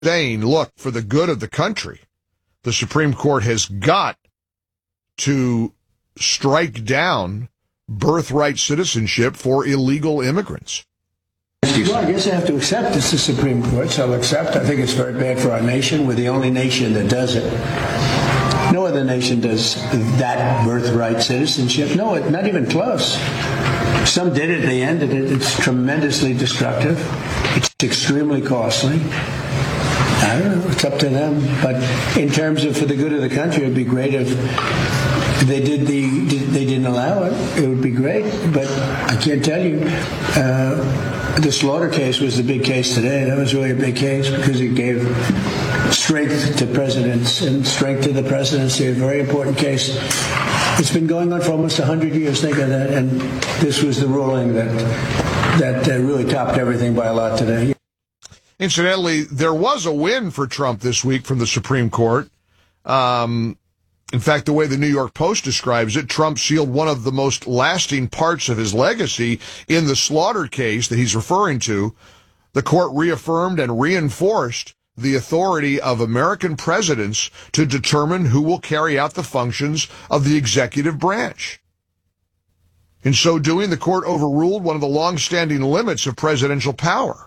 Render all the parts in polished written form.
saying, look, for the good of the country, the Supreme Court has got to strike down birthright citizenship for illegal immigrants. Well, I guess I have to accept it's the Supreme Court, so I'll accept. I think it's very bad for our nation. We're the only nation that does it. No other nation does that birthright citizenship. No, not even close. Some did it, they ended it. It's tremendously destructive. It's extremely costly. I don't know, it's up to them. But in terms of for the good of the country, it'd be great if they didn't allow it. It would be great. But I can't tell you. The Slaughter case was the big case today. That was really a big case because it gave strength to presidents and strength to the presidency. A very important case. It's been going on for almost 100 years. Think of that. And this was the ruling that really topped everything by a lot today. Incidentally, there was a win for Trump this week from the Supreme Court. In fact, the way the New York Post describes it, Trump sealed one of the most lasting parts of his legacy in the Slaughter case that he's referring to. The court reaffirmed and reinforced the authority of American presidents to determine who will carry out the functions of the executive branch. In so doing, the court overruled one of the long-standing limits of presidential power.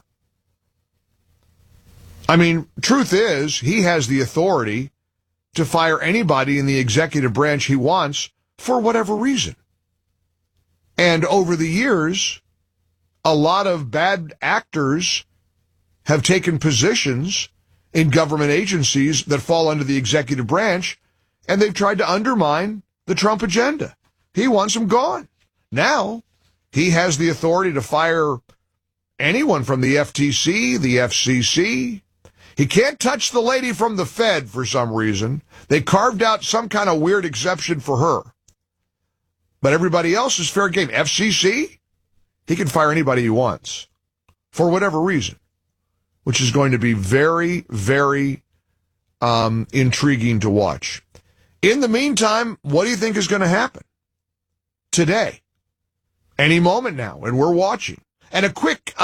I mean, truth is, he has the authority to fire anybody in the executive branch he wants for whatever reason. And over the years, a lot of bad actors have taken positions in government agencies that fall under the executive branch, and they've tried to undermine the Trump agenda. He wants them gone. Now, he has the authority to fire anyone from the FTC, the FCC. He can't touch the lady from the Fed for some reason. They carved out some kind of weird exception for her. But everybody else is fair game. FCC, he can fire anybody he wants for whatever reason, which is going to be very, very intriguing to watch. In the meantime, what do you think is going to happen today? Any moment now, and we're watching. And a quick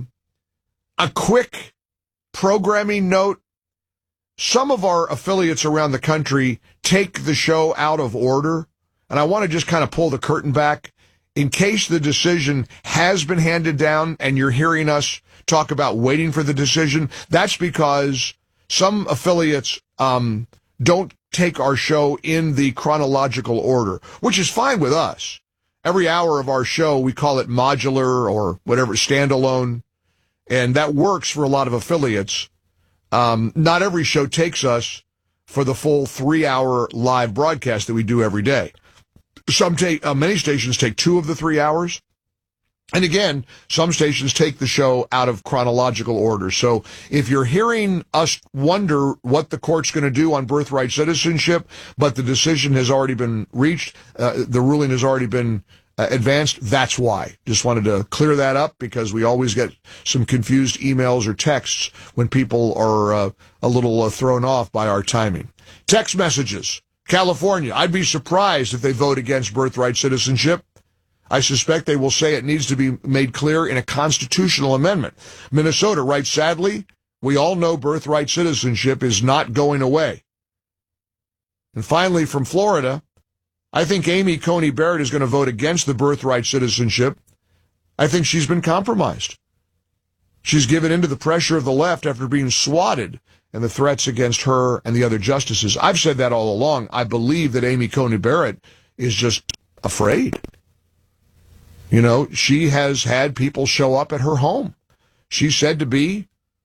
programming note, some of our affiliates around the country take the show out of order, and I want to just kind of pull the curtain back in case the decision has been handed down and you're hearing us talk about waiting for the decision. That's because some affiliates don't take our show in the chronological order, which is fine with us. Every hour of our show, we call it modular or whatever, standalone. And that works for a lot of affiliates. Not every show takes us for the full 3-hour live broadcast that we do every day. Many stations take 2 of the 3 hours. And again, some stations take the show out of chronological order. So if you're hearing us wonder what the court's going to do on birthright citizenship, but the decision has already been reached, the ruling has already been advanced, that's why. Just wanted to clear that up because we always get some confused emails or texts when people are a little thrown off by our timing. Text messages. California, I'd be surprised if they vote against birthright citizenship. I suspect they will say it needs to be made clear in a constitutional amendment. Minnesota writes, sadly, we all know birthright citizenship is not going away. And finally, from Florida, I think Amy Coney Barrett is going to vote against the birthright citizenship. I think she's been compromised. She's given in to the pressure of the left after being swatted and the threats against her and the other justices. I've said that all along. I believe that Amy Coney Barrett is just afraid. You know, she has had people show up at her home. She's said to be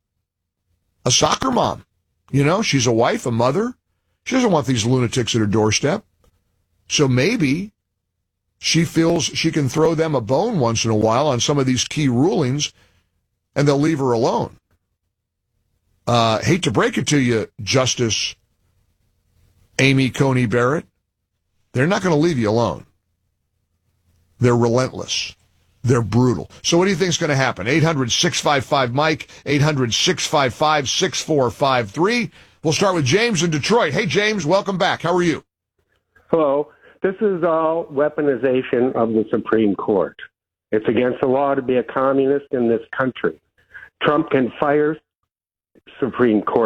a soccer mom. You know, she's a wife, a mother. She doesn't want these lunatics at her doorstep. So maybe she feels she can throw them a bone once in a while on some of these key rulings, and they'll leave her alone. Hate to break it to you, Justice Amy Coney Barrett. They're not going to leave you alone. They're relentless. They're brutal. So what do you think is going to happen? 800-655-MIKE, 800-655-6453. We'll start with James in Detroit. Hey, James, welcome back. How are you? Hello. This is all weaponization of the Supreme Court. It's against the law to be a communist in this country. Trump can fire Supreme Court.